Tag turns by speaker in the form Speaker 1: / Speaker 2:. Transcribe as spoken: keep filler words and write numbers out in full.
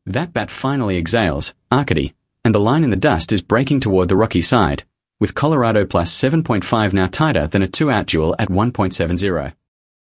Speaker 1: That bat finally exhales, Arcady, and the line in the dust is breaking toward the Rocky side, with Colorado plus seven point five now tighter than a two-out duel at one point seven zero.